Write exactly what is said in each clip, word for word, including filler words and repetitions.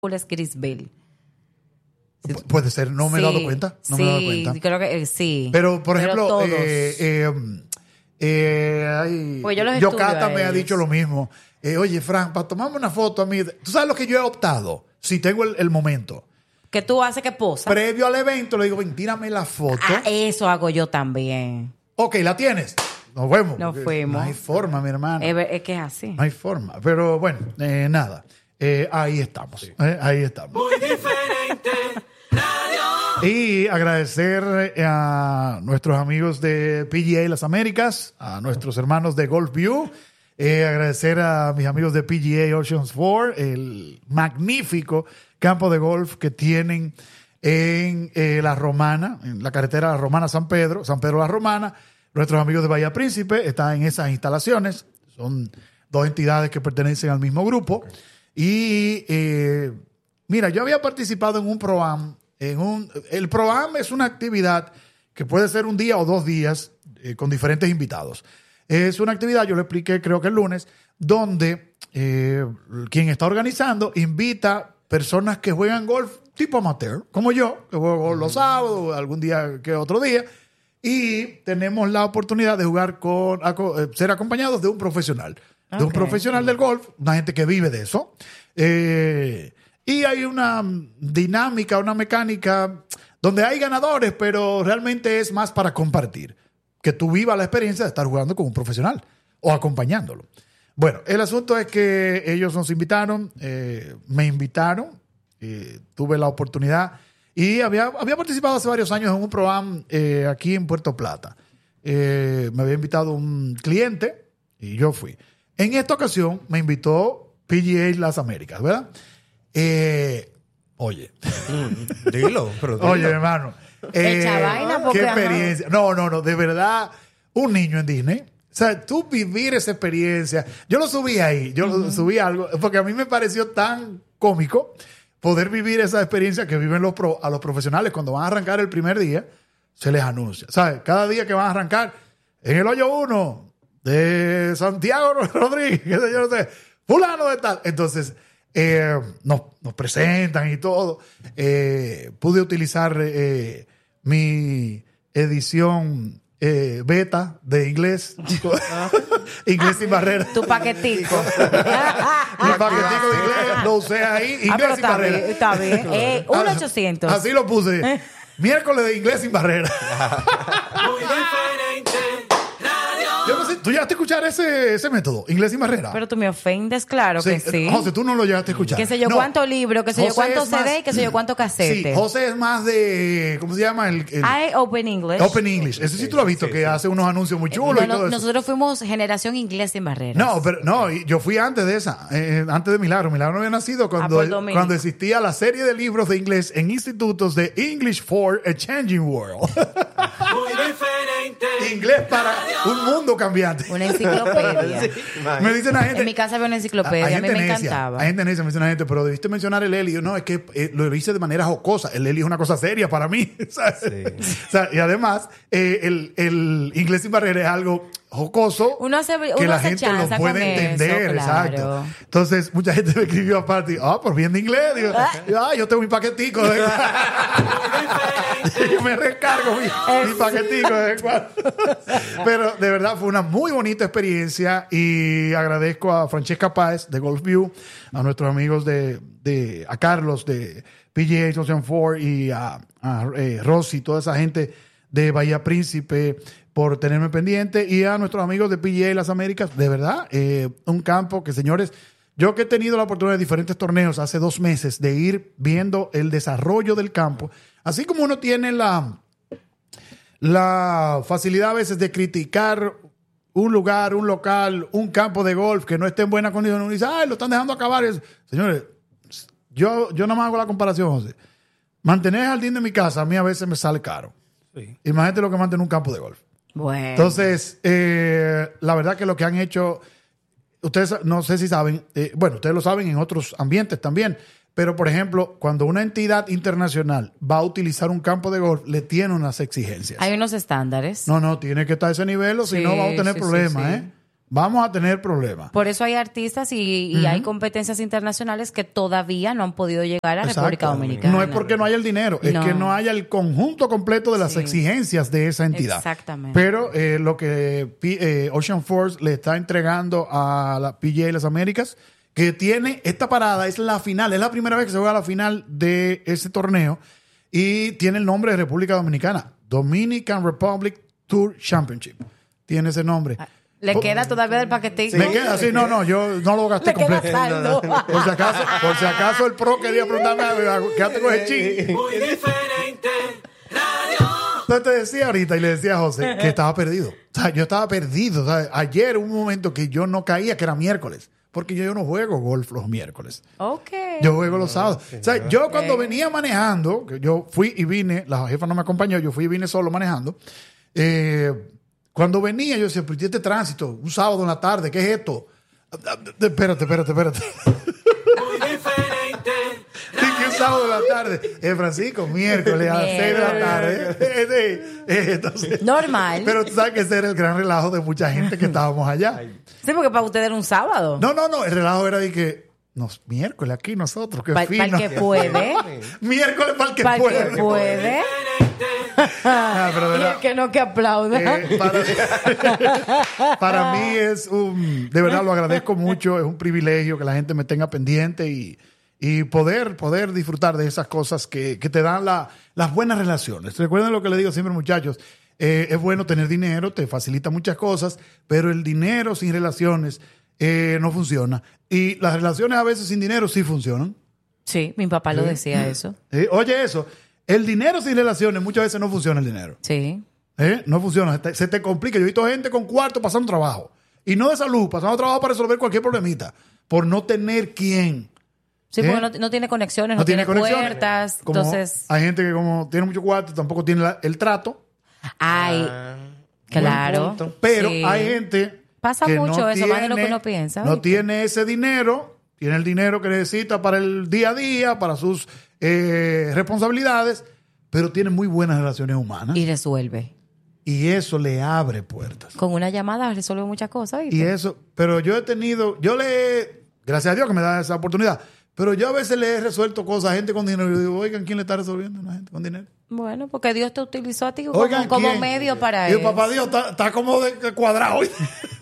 es Chris Bell. Sí. Pu- puede ser, no me he Sí, dado cuenta. No sí, me he dado cuenta. creo que eh, sí. Pero, por Pero ejemplo, todos. eh, eh, eh, ay, Pues yo los Yocasta estudio a me ha ellos. dicho lo mismo. Eh, Oye, Frank, para tomarme una foto a mí, tú sabes lo que yo he optado, si tengo el, el momento. Que tú haces que posa. Previo al evento, le digo, ven, tírame la foto. Ah, eso hago yo también. Ok, ¿la tienes? Nos vemos. Nos Porque fuimos. No hay forma, mi hermano. Es, ver- es que es así. No hay forma. Pero bueno, eh, nada. Eh, ahí estamos. Eh, ahí estamos. Muy diferente. Radio. Y agradecer eh, a nuestros amigos de P G A Las Américas, a nuestros hermanos de Golf View, eh, agradecer a mis amigos de P G A Oceans cuatro, el magnífico campo de golf que tienen en eh, La Romana, en la carretera La Romana San Pedro, San Pedro La Romana. Nuestros amigos de Bahía Príncipe están en esas instalaciones. Son dos entidades que pertenecen al mismo grupo. Y eh, mira, yo había participado en un Pro-Am. En un, el Pro-Am es una actividad que puede ser un día o dos días eh, con diferentes invitados. Es una actividad, yo lo expliqué creo que el lunes, donde eh, quien está organizando invita personas que juegan golf tipo amateur, como yo, que juego golf los sábados, algún día que otro día, y tenemos la oportunidad de jugar con, aco- ser acompañados de un profesional, de un Ok. profesional del golf, una gente que vive de eso. Eh, y hay una dinámica, una mecánica donde hay ganadores, pero realmente es más para compartir, que tú vivas la experiencia de estar jugando con un profesional o acompañándolo. Bueno, el asunto es que ellos nos invitaron, eh, me invitaron, eh, tuve la oportunidad y había, había participado hace varios años en un programa eh, aquí en Puerto Plata. Eh, me había invitado un cliente y yo fui. En esta ocasión me invitó P G A Las Américas, ¿verdad? Eh, oye, Mm, dilo, pero dilo. oye, hermano. Echa vaina porque, qué ajá. experiencia. No, no, no, de verdad, un niño en Disney. O sea, tú vivir esa experiencia. Yo lo subí ahí, yo lo subí algo, porque a mí me pareció tan cómico poder vivir esa experiencia que viven los pro- a los profesionales cuando van a arrancar el primer día, se les anuncia. ¿Sabes? Cada día que van a arrancar, en el hoyo uno de Santiago Rodríguez, qué sé yo, no sé, fulano de tal. Entonces, eh, nos, nos presentan y todo. Eh, pude utilizar eh, mi edición eh, beta de inglés. Inglés sin barrera. Tu paquetico. Mi paquetico de inglés lo usé ahí. Inglés Ah, pero sin está barrera. bien, está bien. Eh, uno ochocientos. Así lo puse. Miércoles de inglés sin barrera. Muy diferente. Radio. Yo no sé, ¿tú llegaste a escuchar ese, ese método? Inglés sin barrera. Pero tú me ofendes, claro que sí. José, tú no lo llegaste a escuchar. Que sé yo No. cuánto libro, que sé yo José cuánto es más- C D, que sé yo cuánto casete. Sí, José es más de, ¿cómo se llama? El, el I Open English. Open English. Ese sí tú lo has visto, Sí, que sí. hace unos anuncios muy chulos No, y todo no, eso. nosotros fuimos generación inglés sin barreras. No, pero no, y yo fui antes de esa, eh, antes de Milagro. Milagro había nacido cuando, por Dominic. cuando existía la serie de libros de inglés en institutos de English for a Changing World. Muy diferente. Inglés para un mundo cambiante. Una enciclopedia. Me dice una gente. En mi casa había una enciclopedia, hay a mí gente me necia, encantaba. Hay gente necia, me dice una gente, pero debiste mencionar el Eli. Yo, no, es que eh, lo hice de manera jocosa. El Eli es una cosa seria para mí. ¿Sabes? Sí. O sea, y además, eh, el, el inglés sin barrera es algo jocoso Uno hace- que uno la hace gente lo chanza puede con entender. eso, claro. Exacto. Entonces, mucha gente me escribió aparte, ah, por bien de inglés. Digo, ah, yo tengo mi paquetico. De... yo me recargo mi, mi paquetico de vez en cuando. Pero de verdad fue una muy bonita experiencia y agradezco a Francesca Páez de Golf View, a nuestros amigos de, de a Carlos de P G A Ocean cuatro y a, a eh, Rosy, toda esa gente de Bahía Príncipe por tenerme pendiente y a nuestros amigos de P G A Las Américas. De verdad, eh, un campo que, señores, yo que he tenido la oportunidad de diferentes torneos hace dos meses de ir viendo el desarrollo del campo, así como uno tiene la, la facilidad a veces de criticar un lugar, un local, un campo de golf que no esté en buena condición, uno dice, ay, lo están dejando acabar. Señores, yo, yo nada más hago la comparación, José. Mantener el jardín de mi casa a mí a veces me sale caro. Sí. Imagínate lo que mantiene un campo de golf. Bueno. Entonces, eh, la verdad que lo que han hecho, ustedes no sé si saben, eh, bueno, ustedes lo saben en otros ambientes también, pero por ejemplo, cuando una entidad internacional va a utilizar un campo de golf, le tiene unas exigencias. Hay unos estándares. No, no, tiene que estar a ese nivel o si Sí, no va a tener sí, problemas, sí, sí. ¿eh? vamos a tener problemas. Por eso hay artistas y, y hay competencias internacionales que todavía no han podido llegar a Exacto. República Dominicana. No es porque no haya el dinero, es No. que no haya el conjunto completo de las Sí. exigencias de esa entidad. Exactamente. Pero eh, lo que P- eh, Ocean Force le está entregando a la P G A de las Américas, que tiene esta parada, es la final, es la primera vez que se juega la final de ese torneo y tiene el nombre de República Dominicana, Dominican Republic Tour Championship. Tiene ese nombre. ¿Le queda todavía del paquetico? Me queda así, no, no, yo no lo gasté Le queda completo. saldo. Por si acaso, por si acaso el pro quería preguntarme, quédate con el ching. Muy diferente. Radio. Entonces te decía ahorita y le decía a José que estaba perdido. O sea, yo estaba perdido. O sea, ayer hubo un momento que yo no caía, que era miércoles. Porque yo, yo no juego golf los miércoles. Ok. Yo juego los sábados. O sea, yo cuando venía manejando, que yo fui y vine, la jefa no me acompañó, yo fui y vine solo manejando. Eh, cuando venía, yo decía, pero ¿y este tránsito? Un sábado en la tarde, ¿qué es esto? Espérate, espérate, espérate. Muy diferente. Sí, que un sábado en la tarde. Eh, Francisco, miércoles a las seis de la tarde. Eh, sí. Eh, entonces, Normal. pero tú sabes que ese era el gran relajo de mucha gente que estábamos allá. Sí, porque para ustedes era un sábado. No, no, no. El relajo era de que nos, miércoles aquí nosotros, que Para fino. el que puede. Miércoles para el que Para el puede. que puede. Ah, pero de Y verdad, el que no, que aplauda. eh, para, para mí es un, de verdad lo agradezco mucho, es un privilegio que la gente me tenga pendiente y, y poder, poder disfrutar de esas cosas que, que te dan la, las buenas relaciones. Recuerden lo que le digo siempre, muchachos, eh, es bueno tener dinero, te facilita muchas cosas, pero el dinero sin relaciones eh, no funciona. Y las relaciones a veces sin dinero sí funcionan. Sí, mi papá lo decía eso. Eh, oye eso, el dinero sin relaciones muchas veces no funciona el dinero. Sí. ¿Eh? No funciona, se te, se te complica. Yo he visto gente con cuarto pasando trabajo. Y no de salud, pasando trabajo para resolver cualquier problemita. Por no tener quién. Sí, ¿Eh? porque no, no tiene conexiones, no, tiene, conexiones. puertas. Como Entonces, hay gente que como tiene mucho cuarto, tampoco tiene la- el trato. ay, Ah, claro. buen punto. Pero Sí. hay gente Pasa que mucho no eso, más de lo que tiene- uno piensa, No ¿viste? tiene ese dinero, tiene el dinero que necesita para el día a día, para sus eh, responsabilidades, pero tiene muy buenas relaciones humanas. Y Y, resuelve. eso le abre puertas. Con una llamada resuelve muchas cosas. ¿viste? Y eso, pero yo he tenido, yo le, gracias a Dios que me da esa oportunidad, pero yo a veces le he resuelto cosas a gente con dinero y yo digo, oigan, ¿quién le está resolviendo a la gente con dinero? Bueno, porque Dios te utilizó a ti como, Oigan, como ¿quién? medio para Y eso. el papá Dios está, está como de de cuadrado. Muy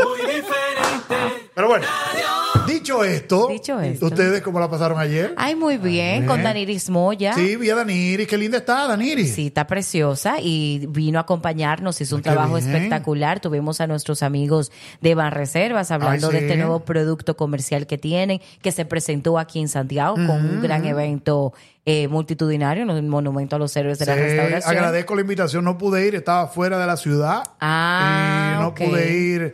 diferente. Pero bueno, dicho esto, Dicho esto. ¿ustedes cómo la pasaron ayer? Ay, muy bien, con Daniris Moya. Sí, vi a Daniris, qué linda está Daniris. Sí, está preciosa y vino a acompañarnos, hizo un Ay, qué trabajo bien. espectacular. Tuvimos a nuestros amigos de Banreservas hablando Ay, de sí. este nuevo producto comercial que tienen, que se presentó aquí en Santiago con un gran evento eh, multitudinario en el Monumento a los Héroes de la Sí, Restauración. agradezco la invitación, no pude ir, estaba fuera de la ciudad. Ah, y no ok. pude ir,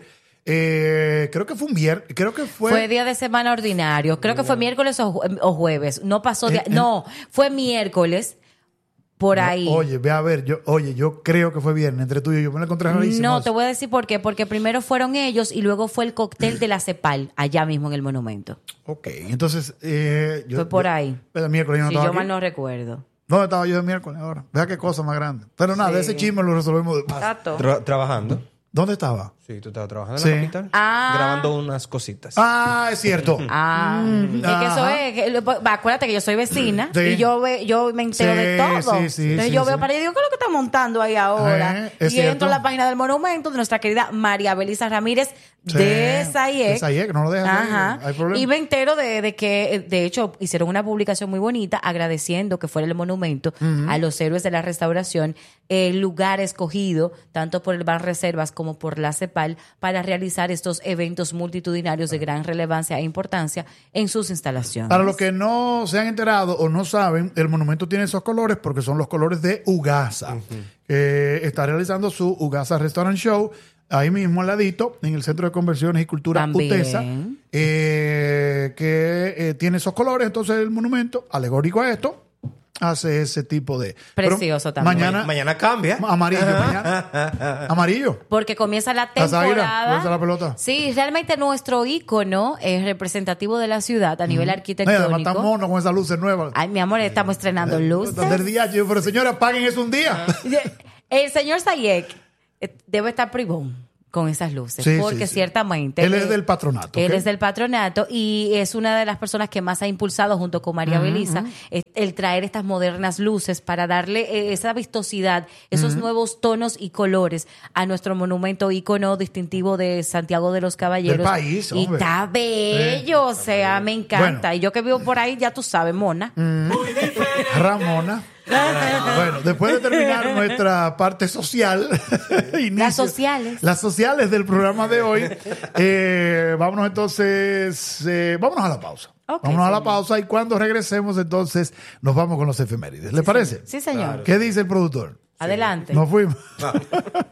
eh, creo que fue un viernes, creo que fue... Fue día de semana ordinario. Creo que fue miércoles o, ju- o jueves. No pasó de... Eh, eh. No, fue miércoles por ahí. Oye, ve a ver, yo, oye, yo creo que fue viernes entre tú y yo. Yo me lo encontré rarísimo. No, te voy a decir por qué. Porque primero fueron ellos y luego fue el cóctel de la CEPAL, allá mismo en el monumento. Ok, entonces. Eh, yo, Fue por yo- ahí. El miércoles yo no Si estaba yo aquí. mal no recuerdo. ¿Dónde estaba yo el miércoles ahora? Vea qué cosa más grande. Pero nada, Sí. de ese chisme lo resolvemos después. Exacto. Tra- trabajando. ¿Dónde estaba? Sí, tú estabas trabajando en Sí. la capital. Ah. Grabando unas cositas. Ah, es cierto. Ah, es que eso ajá. es. que lo- va, acuérdate que yo soy vecina Sí. y yo ve, yo me entero Sí, de todo. sí, sí, Entonces sí, yo veo sí. para allá y digo, ¿qué es lo que está montando ahí ahora? Eh, es y entro cierto. a la página del monumento de nuestra querida María Belisa Ramírez Sí. de SAIEC. De SAIEC, no lo dejas ahí, Ajá. hay problema. Y me entero de, de que, eh, de hecho, hicieron una publicación muy bonita agradeciendo que fuera el monumento a los héroes de la restauración, el lugar escogido tanto por el Banreservas como por la CEPAL para realizar estos eventos multitudinarios de gran relevancia e importancia en sus instalaciones. Para los que no se han enterado o no saben, el monumento tiene esos colores porque son los colores de Ugasa. Que está realizando su Ugasa Restaurant Show ahí mismo al ladito, en el Centro de Conversiones y Cultura También. UTESA, eh, que eh, tiene esos colores. Entonces el monumento, alegórico a esto, hace ese tipo de... Precioso Pero también. Mañana, Mañana cambia. amarillo, mañana. Amarillo. Porque comienza la Las águilas, temporada. ¿dónde está la pelota? Sí, realmente nuestro ícono es representativo de la ciudad a nivel Ay, además está arquitectónico. mono con esas luces nuevas. Ay, mi amor, estamos estrenando luces. Del día, yo, pero señora, paguen eso un día. El señor Sayek eh, debe estar privón. con esas luces, Sí, porque sí, sí. ciertamente Él es eh, del patronato. Él ¿ok? es del patronato y es una de las personas que más ha impulsado junto con María Belisa el, el traer estas modernas luces para darle eh, esa vistosidad, esos nuevos tonos y colores a nuestro monumento ícono distintivo de Santiago de los Caballeros. Del país, y hombre. está bello, o sea, me encanta. Bueno. Y yo que vivo por ahí, ya tú sabes, mona. Ramona. Bueno, después de terminar nuestra parte social, inicio- Las sociales. las sociales del programa de hoy, eh, vámonos entonces, eh, vámonos a la pausa. Ok, vámonos a la señor. pausa y cuando regresemos entonces nos vamos con los efemérides. ¿Le parece? Sí, señor. ¿Qué dice el productor? Adelante. Nos fuimos.